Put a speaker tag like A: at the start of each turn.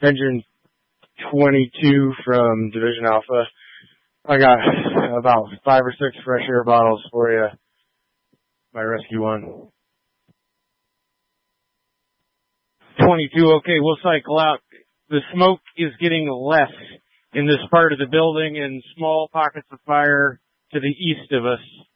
A: Engine 22 from Division Alpha. I got about 5 or 6 fresh air bottles for you. My rescue one. 22, okay, we'll cycle out. The smoke is getting less in this part of the building and small pockets of fire to the east of us.